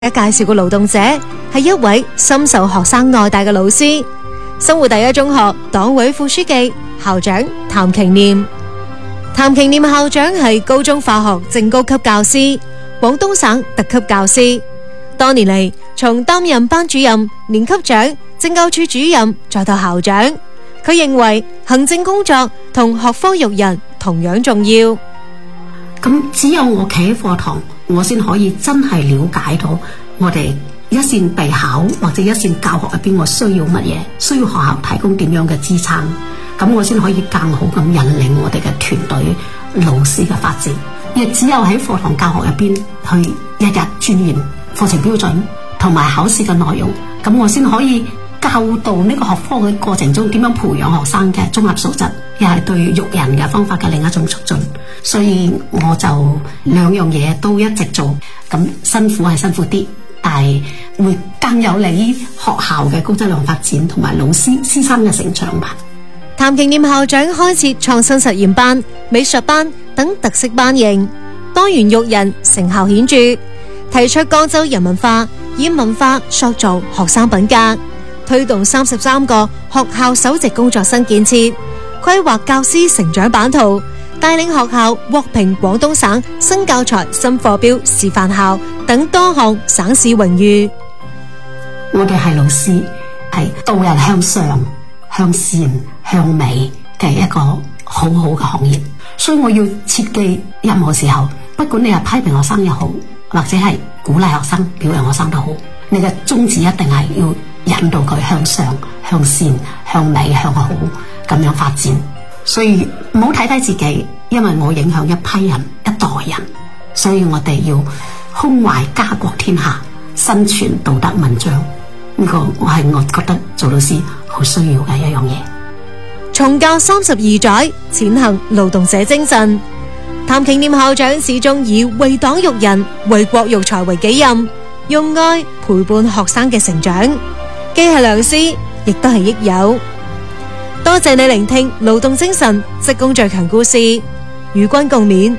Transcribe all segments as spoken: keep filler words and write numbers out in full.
介紹嘅勞動者係一位深受學生愛戴嘅老師，生活第一中學黨委副書記、校長譚瓊念。譚瓊念校長係高中化學正高級教師，廣東省特級教師。多年嚟，從擔任班主任、年級長、政教處主任，再到校長，佢認為行政工作同學科育人同樣重要。 咁只有我企喺課堂，我先可以真係了解到我哋一線備考或者一線教學入邊我需要乜嘢，需要學校提供點樣嘅支撐，咁我先可以更好咁引領我哋嘅團隊老師嘅發展。亦只有喺課堂教學入邊去日日鑽研課程標準同埋考試嘅內容，咁我先可以教導呢個學科嘅過程中點樣培養學生嘅綜合素質，又係對育人嘅方法嘅另一種促進。所以我就兩樣嘢都一直做，咁辛苦係辛苦啲，但係會更有利於學校嘅高質量發展同埋老師師生嘅成長吧。 譚瓊念校長開設創新實驗班、美術班等特色班型，多元育人成效顯著，提出江州人文化，以文化塑造學生品格，推動三十三個學校首席工作室建設，規劃教師成長版圖，帶領學校獲評廣東省新教材新課標示範校等多項省市榮譽。 我哋係老師，係導人向上、向善、向美嘅一個好好嘅行業，所以我要切記任何時候，不管你係批評學生又好，或者係鼓勵學生、表揚學生都好，你嘅宗旨一定係要引導佢向上、向善、向美、向好咁樣發展。所以唔好睇低自己，因為我影響一批人、一代人，所以我哋要胸懷家國天下，身傳道德文章。呢個我係我覺得做老師好需要嘅一樣嘢。 從教三十二載，踐行勞動者精神。譚瓊念校長始終以為黨育人、為國育才為己任，用愛陪伴學生嘅成長，既係良師，亦都係益友。多謝你聆聽勞動精神職工最強故事，與君共勉。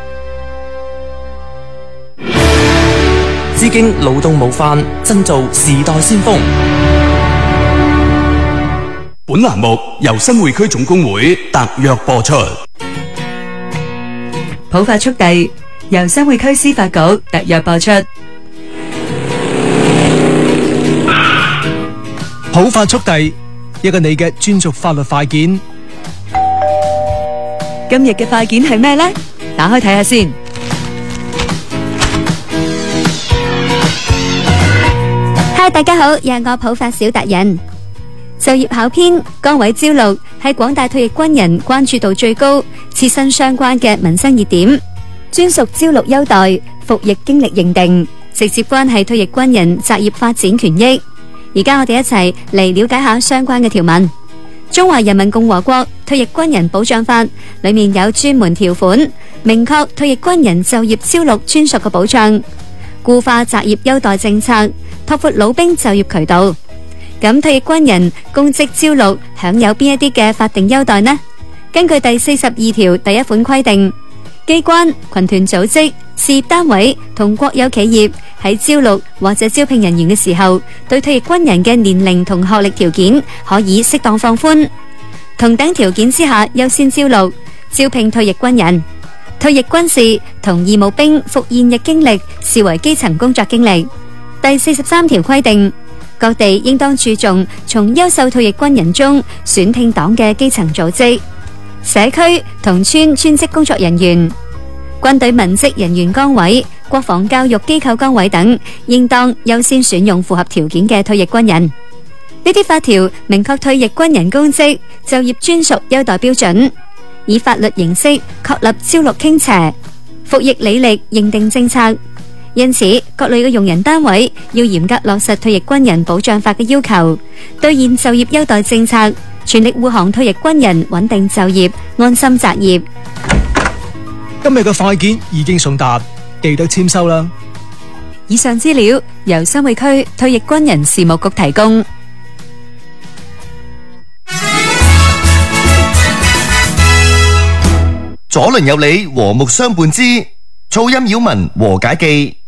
致敬勞動模範，振造時代先鋒。 本欄目由新會區總工會特約播出。 普法速遞由新會區司法局特約播出。 普法速遞，一個你嘅專屬法律快件。 今日嘅快件係咩呢？打開睇下先。 嗨，大家好，又係我普法小達人。就業考編崗位招錄係廣大退役軍人關注度最高、切身相關嘅民生熱點，專屬招錄優待、服役經歷認定，直接關係退役軍人擇業發展權益。而家我哋一齊嚟了解下相關嘅條文。中華人民共和國退役軍人保障法裏面有專門條款，明確退役軍人就業招錄專屬嘅保障，固化擇業優待政策，拓闊老兵就業渠道。咁退役軍人公職招錄享有邊一啲嘅法定優待呢？根據第四十二條第一款規定，機關、群團組織、事業單位同國有企業喺招錄或者招聘人員嘅時候，對退役軍人嘅年齡同學歷條件可以適當放寬，同等條件之下優先招錄招聘退役軍人。退役軍士同義務兵服現役經歷視為基層工作經歷。第四十三條規定，各地應當注重從優秀退役軍人中選聘黨嘅基層組織、社區同村專職工作人員、軍隊文職人員崗位、國防教育機構崗位等，應當優先選用符合條件嘅退役軍人。呢啲法條明確退役軍人公職就業專屬優待標準，以法律形式確立招錄傾斜、服役履歷認定政策。因此，各類嘅用人單位要嚴格落實退役軍人保障法嘅要求，兌現就業優待政策，全力護航退役軍人穩定就業、安心擇業。 今日嘅快件已經送達，記得簽收啦。 以上資料由新會區退役軍人事務局提供。 左鄰右里和睦相伴之，噪音擾民和解記。